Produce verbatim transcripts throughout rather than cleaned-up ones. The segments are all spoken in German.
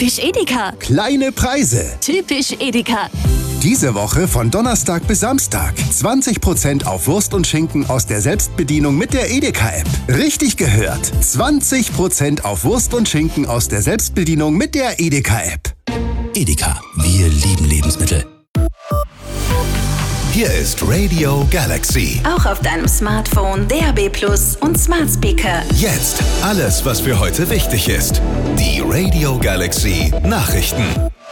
Typisch Edeka. Kleine Preise. Typisch Edeka. Diese Woche von Donnerstag bis Samstag. zwanzig Prozent auf Wurst und Schinken aus der Selbstbedienung mit der Edeka-App. Richtig gehört. zwanzig Prozent auf Wurst und Schinken aus der Selbstbedienung mit der Edeka-App. Edeka, wir lieben Lebensmittel. Hier ist Radio Galaxy. Auch auf deinem Smartphone, D A B Plus und Smart Speaker. Jetzt alles, was für heute wichtig ist. Die Radio Galaxy Nachrichten.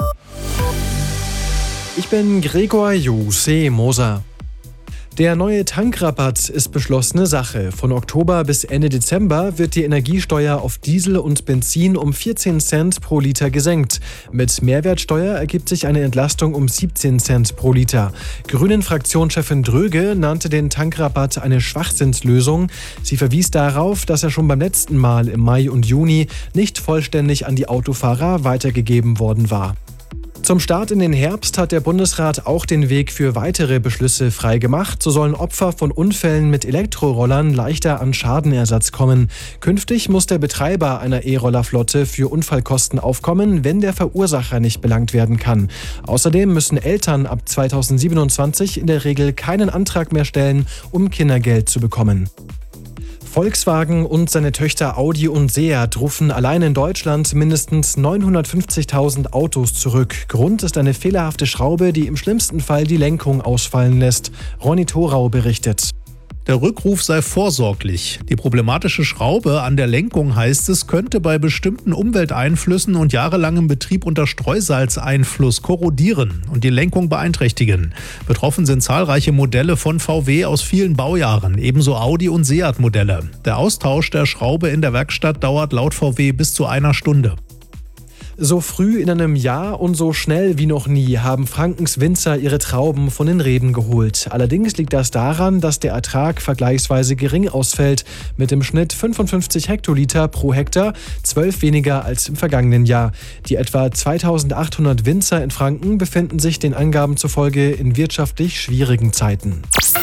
Ich bin Gregor Jose Moser. Der neue Tankrabatt ist beschlossene Sache. Von Oktober bis Ende Dezember wird die Energiesteuer auf Diesel und Benzin um vierzehn Cent pro Liter gesenkt. Mit Mehrwertsteuer ergibt sich eine Entlastung um siebzehn Cent pro Liter. Grünen-Fraktionschefin Dröge nannte den Tankrabatt eine Schwachsinnslösung. Sie verwies darauf, dass er schon beim letzten Mal im Mai und Juni nicht vollständig an die Autofahrer weitergegeben worden war. Zum Start in den Herbst hat der Bundesrat auch den Weg für weitere Beschlüsse freigemacht. So sollen Opfer von Unfällen mit Elektrorollern leichter an Schadenersatz kommen. Künftig muss der Betreiber einer E-Rollerflotte für Unfallkosten aufkommen, wenn der Verursacher nicht belangt werden kann. Außerdem müssen Eltern ab zweitausendsiebenundzwanzig in der Regel keinen Antrag mehr stellen, um Kindergeld zu bekommen. Volkswagen und seine Töchter Audi und Seat rufen allein in Deutschland mindestens neunhundertfünfzigtausend Autos zurück. Grund ist eine fehlerhafte Schraube, die im schlimmsten Fall die Lenkung ausfallen lässt. Ronny Thorau berichtet. Der Rückruf sei vorsorglich. Die problematische Schraube an der Lenkung, heißt es, könnte bei bestimmten Umwelteinflüssen und jahrelangem Betrieb unter Streusalzeinfluss korrodieren und die Lenkung beeinträchtigen. Betroffen sind zahlreiche Modelle von V W aus vielen Baujahren, ebenso Audi- und Seat-Modelle. Der Austausch der Schraube in der Werkstatt dauert laut V W bis zu einer Stunde. So früh in einem Jahr und so schnell wie noch nie haben Frankens Winzer ihre Trauben von den Reben geholt. Allerdings liegt das daran, dass der Ertrag vergleichsweise gering ausfällt. Mit im Schnitt fünfundfünfzig Hektoliter pro Hektar, zwölf weniger als im vergangenen Jahr. Die etwa zweitausendachthundert Winzer in Franken befinden sich den Angaben zufolge in wirtschaftlich schwierigen Zeiten.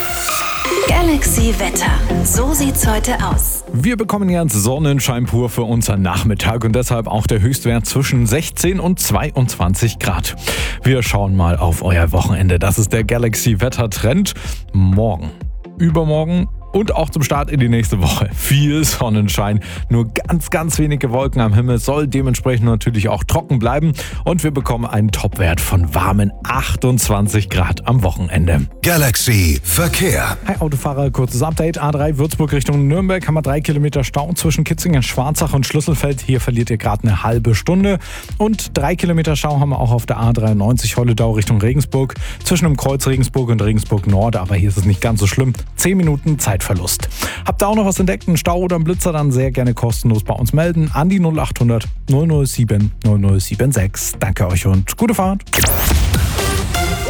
Galaxy Wetter. So sieht's heute aus. Wir bekommen jetzt Sonnenschein pur für unseren Nachmittag und deshalb auch der Höchstwert zwischen sechzehn und zweiundzwanzig Grad. Wir schauen mal auf euer Wochenende. Das ist der Galaxy Wetter Trend. Morgen, übermorgen und auch zum Start in die nächste Woche. Viel Sonnenschein, nur ganz, ganz wenige Wolken am Himmel, soll dementsprechend natürlich auch trocken bleiben. Und wir bekommen einen Topwert von warmen achtundzwanzig Grad am Wochenende. Galaxy Verkehr. Hi Autofahrer, kurzes Update. A drei Würzburg Richtung Nürnberg haben wir drei Kilometer Stau zwischen Kitzingen, Schwarzach und Schlüsselfeld. Hier verliert ihr gerade eine halbe Stunde. Und drei Kilometer Stau haben wir auch auf der A dreiundneunzig Holledau Richtung Regensburg. Zwischen dem Kreuz Regensburg und Regensburg Nord, aber hier ist es nicht ganz so schlimm. Zehn Minuten Zeitverlust. Habt ihr auch noch was entdeckt, einen Stau oder einen Blitzer, dann sehr gerne kostenlos bei uns melden. An die null acht hundert null null sieben null null sieben sechs. Danke euch und gute Fahrt.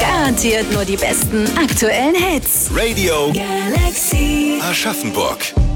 Garantiert nur die besten aktuellen Hits. Radio Galaxy Aschaffenburg.